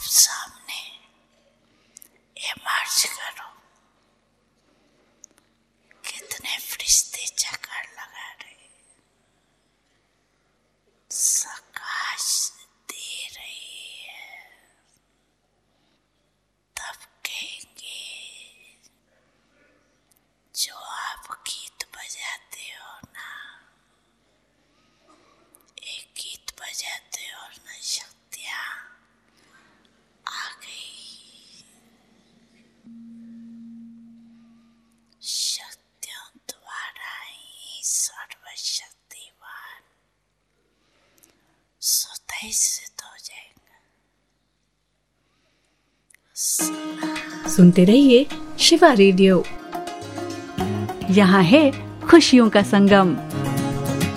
सामने इमर्ज करो। कितने फरिश्ते चक्कर लगा रहे, प्रकाश दे रही है। तब कहेंगे जो आप गीत बजाते हो ना, एक गीत बजाते हो ना, शक्तियाँ आ गई। शक्तियों द्वारा ही सर्वशक्तिवान स्वतः सिद्ध हो जाएगा। सुनते रहिए शिवा रेडियो, यहाँ है खुशियों का संगम।